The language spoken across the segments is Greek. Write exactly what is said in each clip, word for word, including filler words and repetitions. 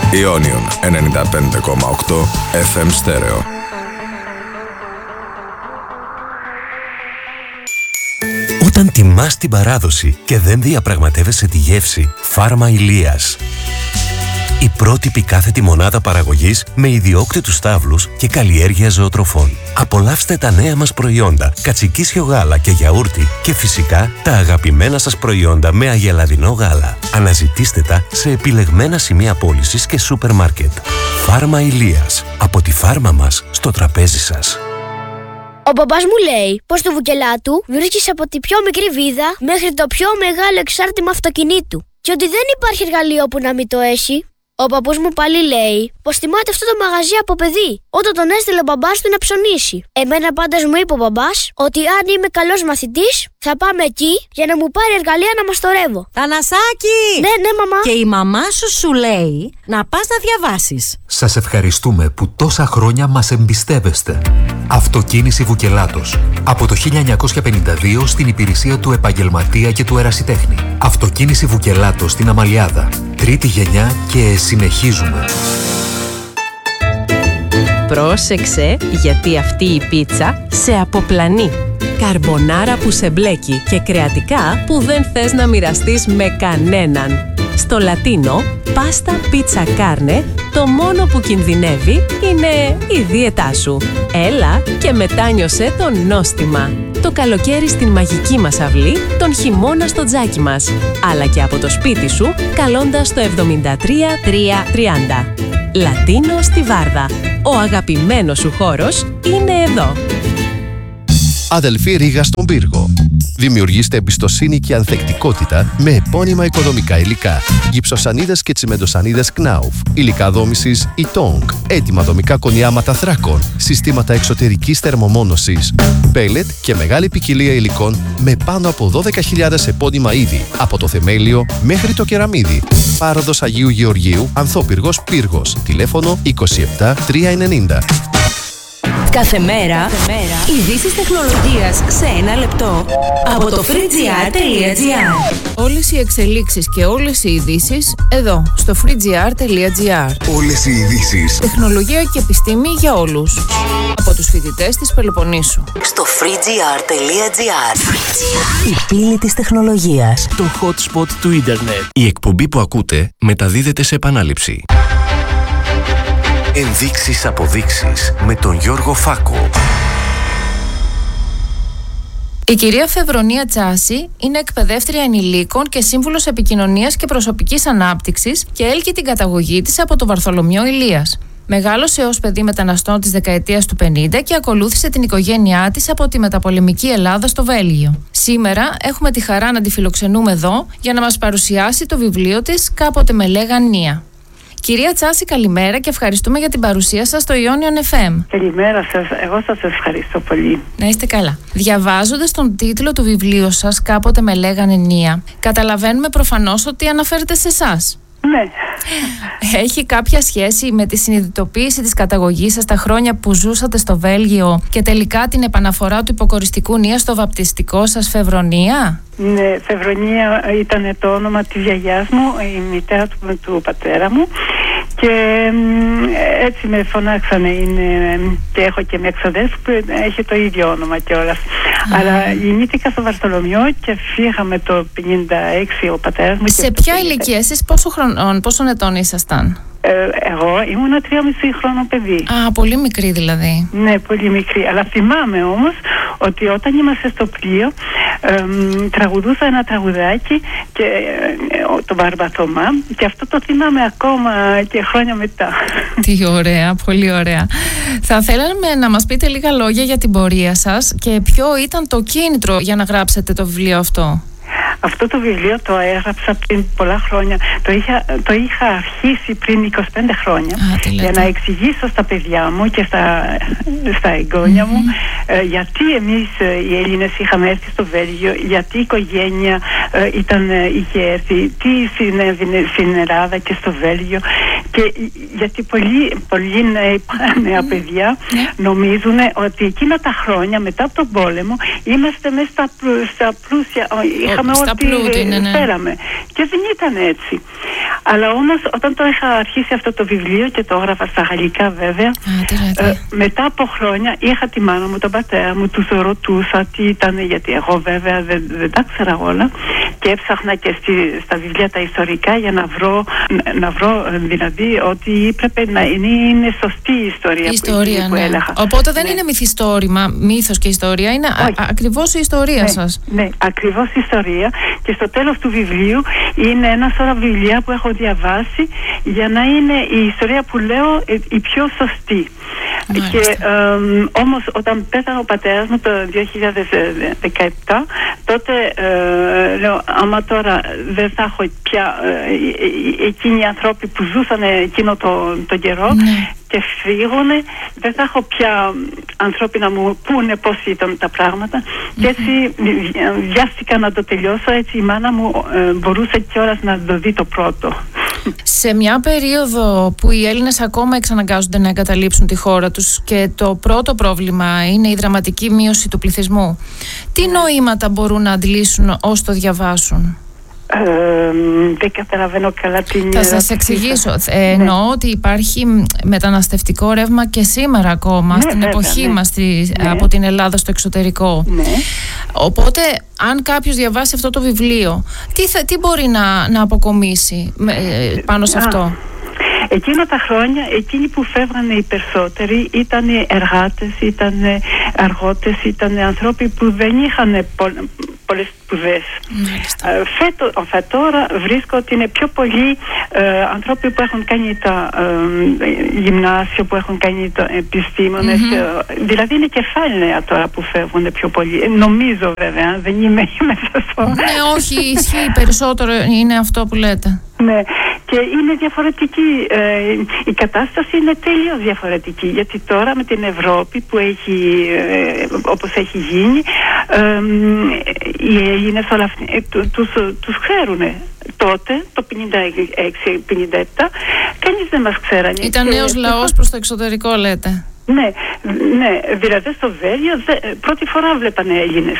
Ιόνιον ενενήντα πέντε κόμμα οκτώ εφ εμ στέρεο. Όταν τιμάς την παράδοση και δεν διαπραγματεύεσαι τη γεύση, Φάρμα Ηλίας. Η πρότυπη κάθετη μονάδα παραγωγής με ιδιόκτητους στάβλους και καλλιέργεια ζωοτροφών. Απολαύστε τα νέα μας προϊόντα, κατσικίσιο γάλα και γιαούρτι και φυσικά τα αγαπημένα σας προϊόντα με αγελαδινό γάλα. Αναζητήστε τα σε επιλεγμένα σημεία πώλησης και σούπερ μάρκετ. Φάρμα Ηλίας. Από τη φάρμα μας στο τραπέζι σας. Ο μπαμπάς μου λέει πως το Βουκελάτου βρίσκεις από τη πιο μικρή βίδα μέχρι το πιο μεγάλο εξάρτημα αυτοκινήτου και ότι δεν υπάρχει εργαλείο που να μην το έχει. Ο παππούς μου πάλι λέει πως θυμάται αυτό το μαγαζί από παιδί, όταν τον έστειλε ο μπαμπάς του να ψωνίσει. Εμένα πάντως μου είπε ο μπαμπάς ότι αν είμαι καλός μαθητής θα πάμε εκεί για να μου πάρει εργαλεία να μαστορεύω. Θανασάκη! Ναι, ναι, μαμά. Και η μαμά σου σου λέει να πας να διαβάσεις. Σας ευχαριστούμε που τόσα χρόνια μας εμπιστεύεστε. Αυτοκίνηση Βουκελάτος. Από το χίλια εννιακόσια πενήντα δύο στην υπηρεσία του επαγγελματία και του ερασιτέχνη. Αυτοκίνηση Βουκελάτος στην Αμαλιάδα. Τρίτη γενιά και συνεχίζουμε. Πρόσεξε, γιατί αυτή η πίτσα σε αποπλανεί. Καρμπονάρα που σε μπλέκει και κρεατικά που δεν θες να μοιραστείς με κανέναν. Στο Λατίνο, πάστα πίτσα κάρνε, το μόνο που κινδυνεύει είναι η δίαιτά σου. Έλα και μετάνιωσε το νόστιμα. Το καλοκαίρι στην μαγική μας αυλή, τον χειμώνα στο τζάκι μας. Αλλά και από το σπίτι σου, καλώντας το εβδομήντα τρία τρία τριάντα. Λατίνο στη Βάρδα. Ο αγαπημένος σου χώρος είναι εδώ. Αδελφή Ρήγα στον Πύργο. Δημιουργήστε εμπιστοσύνη και ανθεκτικότητα με επώνυμα οικοδομικά υλικά. Γυψοσανίδες και τσιμεντοσανίδες Knauf. Υλικά δόμησης Ytong. Έτοιμα δομικά κονιάματα θράκων. Συστήματα εξωτερικής θερμομόνωσης. Πέλετ και μεγάλη ποικιλία υλικών με πάνω από δώδεκα χιλιάδες επώνυμα είδη. Από το θεμέλιο μέχρι το κεραμίδι. Πάροδος Αγίου Γεωργίου, Ανθόπυργος Πύργος. Τηλέφωνο είκοσι επτά τριακόσια ενενήντα. Κάθε μέρα, ειδήσεις τεχνολογίας σε ένα λεπτό από το freegr τελεία gr. Όλες οι εξελίξεις και όλες οι ειδήσεις εδώ, στο freegr τελεία gr. Όλες οι ειδήσεις. Τεχνολογία και επιστήμη για όλους. Από τους φοιτητές της Πελοποννήσου. Στο freegr τελεία gr. Η πύλη της τεχνολογίας. Το hot spot του ίντερνετ. Η εκπομπή που ακούτε μεταδίδεται σε επανάληψη. Ενδείξεις αποδείξεις με τον Γιώργο Φάκο. Η κυρία Φεβρονία Τσάση είναι εκπαιδεύτρια ενηλίκων και σύμβουλος επικοινωνίας και προσωπικής ανάπτυξης και έλκει την καταγωγή της από το Βαρθολομιό Ηλίας. Μεγάλωσε ως παιδί μεταναστών της δεκαετίας του πενήντα και ακολούθησε την οικογένειά της από τη μεταπολεμική Ελλάδα στο Βέλγιο. Σήμερα έχουμε τη χαρά να τη φιλοξενούμε εδώ για να μας παρουσιάσει το βιβλίο της «Κάποτε με λέγαν Νία». Κυρία Τσάση, καλημέρα και ευχαριστούμε για την παρουσία σας στο Ιόνιον εφ εμ. Καλημέρα σας, εγώ σας ευχαριστώ πολύ. Να είστε καλά. Διαβάζοντας τον τίτλο του βιβλίου σας, «Κάποτε με λέγανε Νία», καταλαβαίνουμε προφανώς ότι αναφέρεται σε εσάς. Ναι. Έχει κάποια σχέση με τη συνειδητοποίηση της καταγωγής σας τα χρόνια που ζούσατε στο Βέλγιο και τελικά την επαναφορά του υποκοριστικού Νία στο βαπτιστικό σας Φεβρονία? Ναι, Φεβρονία ήταν το όνομα της γιαγιάς μου, η μητέρα του, του πατέρα μου, και έτσι με φωνάξανε. Είναι, και έχω και μια ξαδέρφη που έχει το ίδιο όνομα κιόλας. Mm. Αλλά γεννήθηκα στο Βαρθολομιό και φύγαμε το πενήντα έξι ο πατέρας μου. Σε ποια ηλικία εσείς, πόσο χρονών, πόσων ετών ήσασταν? Ε, εγώ ήμουν τρία μισή χρόνο παιδί. Α, πολύ μικρή δηλαδή. Ναι, πολύ μικρή. Αλλά θυμάμαι όμως ότι όταν είμαστε στο πλοίο ε, τραγουδούσα ένα τραγουδάκι και, ε, το Μπαρμπαθωμά, και αυτό το θυμάμαι ακόμα και χρόνια μετά. Τι ωραία, πολύ ωραία. Θα θέλαμε να μας πείτε λίγα λόγια για την πορεία σας και ποιο ήταν το κίνητρο για να γράψετε το βιβλίο αυτό. Αυτό το βιβλίο το έγραψα πριν πολλά χρόνια. Το είχα, το είχα αρχίσει πριν είκοσι πέντε χρόνια. Α, για να εξηγήσω στα παιδιά μου και στα, στα εγγόνια mm-hmm. μου ε, γιατί εμείς ε, οι Έλληνες είχαμε έρθει στο Βέλγιο, γιατί η οικογένεια ε, ήταν, ε, είχε έρθει, τι συνέβαινε στην Ελλάδα και στο Βέλγιο, Και γιατί πολλοί, πολλοί νέοι, νέα παιδιά νομίζουν ότι εκείνα τα χρόνια μετά από τον πόλεμο είμαστε μέσα στα, στα πλούσια, είχαμε στα ό,τι πλούτη, ναι, ναι. φέραμε. Και δεν ήταν έτσι. Αλλά όμως όταν το είχα αρχίσει αυτό το βιβλίο και το έγραφα στα γαλλικά βέβαια, Α, ε, μετά από χρόνια είχα τη μάνα μου, τον πατέρα μου, τους ρωτούσα τι ήταν, γιατί εγώ βέβαια δεν, δεν τα ξέρα όλα, και έψαχνα και στη, στα βιβλία τα ιστορικά για να βρω, να βρω δηλαδή ότι πρέπει να είναι, είναι σωστή η ιστορία, η ιστορία που, που ναι. έλεγα. Οπότε δεν ναι. είναι μυθιστόρημα, μύθος και ιστορία, είναι α, ακριβώς η ιστορία ναι, σας. Ναι, ακριβώς η ιστορία, και στο τέλος του βιβλίου είναι ένα σωρό βιβλία που έχω διαβάσει για να είναι η ιστορία που λέω η πιο σωστή. Μάλιστα. Και ε, όμως όταν πέθανε ο πατέρας μου το δύο χιλιάδες δεκαεπτά, τότε ε, λέω, άμα τώρα δεν θα έχω πια ε, εκείνοι οι άνθρωποι που ζούσαν εκείνο τον το καιρό, ναι. και φύγουνε, δεν θα έχω πια ανθρώποι να μου πούνε πώς ήταν τα πράγματα, mm-hmm. και έτσι βιάστηκα να το τελειώσω. Έτσι η μάνα μου ε, μπορούσε κιόλας να το δει το πρώτο. Σε μια περίοδο που οι Έλληνες ακόμα εξαναγκάζονται να εγκαταλείψουν τη χώρα τους και το πρώτο πρόβλημα είναι η δραματική μείωση του πληθυσμού, τι νοήματα μπορούν να αντλήσουν ως το διαβάσουν? Ε, δεν καταλαβαίνω καλά την. Θα σας εξηγήσω. Ε, εννοώ ναι. ότι υπάρχει μεταναστευτικό ρεύμα και σήμερα ακόμα, ναι, στην βέβαια, εποχή ναι. μας στη, ναι. από την Ελλάδα στο εξωτερικό. Ναι. Οπότε, αν κάποιος διαβάσει αυτό το βιβλίο, τι, θα, τι μπορεί να, να αποκομίσει ε, πάνω σε αυτό? Α. Εκείνα τα χρόνια, εκείνοι που φεύγανε οι περισσότεροι ήταν εργάτες, ήταν αργότες, ήταν άνθρωποι που δεν είχαν πολλές σπουδές. Φέτο, τώρα βρίσκω ότι είναι πιο πολλοί ε, άνθρωποι που έχουν κάνει τα ε, γυμνάσιο, που έχουν κάνει τα επιστήμονες, mm-hmm. ε, δηλαδή είναι κεφάλαια τώρα που φεύγουν πιο πολλοί. Ε, νομίζω βέβαια, δεν είμαι μέσα στο... Ναι, όχι, ισχύει περισσότερο, είναι αυτό που λέτε. Ναι, και είναι διαφορετική, ε, η κατάσταση είναι τελείως διαφορετική, γιατί τώρα με την Ευρώπη που έχει, ε, όπως έχει γίνει, ε, οι Έλληνες όλα αυτοί, ε, τους, τους ξέρουνε. Τότε, το πενήντα έξι πενήντα επτά, κανείς δεν μας ξέρανε. Ήταν και νέος λαός προς το εξωτερικό, λέτε. Ναι, ναι, δηλαδή στο Βέλγιο πρώτη φορά βλέπανε Έλληνες.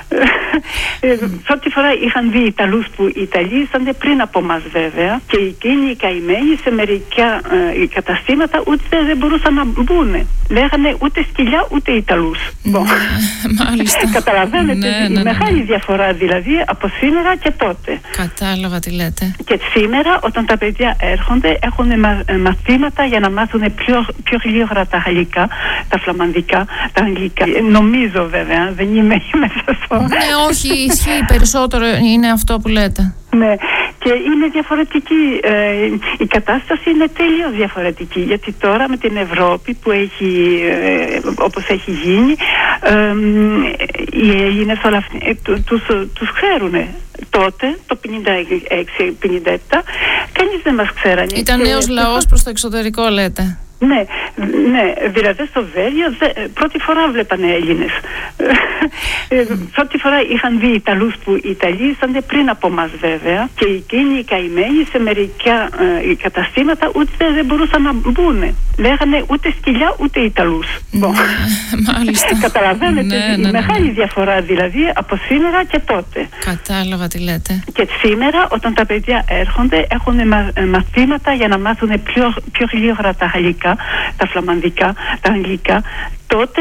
Πρώτη φορά είχαν δει Ιταλούς, που οι Ιταλοί ήσαν πριν από μας βέβαια, και εκείνοι οι καημένοι σε μερικά ε, καταστήματα ούτε δεν μπορούσαν να μπουν. Λέγανε ούτε σκυλιά ούτε Ιταλούς. Ναι, μάλιστα. Καταλαβαίνετε, ναι, ναι, η ναι, μεγάλη ναι. διαφορά δηλαδή από σήμερα και τότε. Κατάλαβα τι λέτε. Και σήμερα όταν τα παιδιά έρχονται έχουν μα, μαθήματα για να μάθουν πιο, πιο γλίγορα τα γαλλικά, τα φλαμανδικά, τα αγγλικά. Νομίζω βέβαια, δεν είμαι μέσα στο... Ναι, όχι, ισχύει περισσότερο, είναι αυτό που λέτε. Ναι, και είναι διαφορετική, ε, η κατάσταση είναι τελείως διαφορετική, γιατί τώρα με την Ευρώπη που έχει, ε, όπως έχει γίνει, ε, οι Έλληνες όλα αυτοί, ε, τους, τους ξέρουνε. Τότε, το πενήντα έξι πενήντα επτά, κανείς δεν μας ξέρανε. Ήταν και νέος λαός προς το εξωτερικό, λέτε. Ναι, ναι, δηλαδή στο Βέλγιο πρώτη φορά βλέπανε Έλληνες. Πρώτη φορά είχαν δει Ιταλούς, που οι Ιταλοί ήσαν πριν από μας βέβαια, και εκείνοι οι καημένοι σε μερικά ε, καταστήματα ούτε δεν μπορούσαν να μπουν. Λέγανε ούτε σκυλιά ούτε Ιταλούς. Ναι, μάλιστα. Καταλαβαίνετε, ναι, η ναι, ναι. μεγάλη διαφορά δηλαδή από σήμερα και τότε. Κατάλαβα τι λέτε. Και σήμερα όταν τα παιδιά έρχονται έχουν μα, μαθήματα για να μάθουν πιο, πιο γλίγορα τα γαλλικά, τα φλαμανδικά, τα αγγλικά. Τότε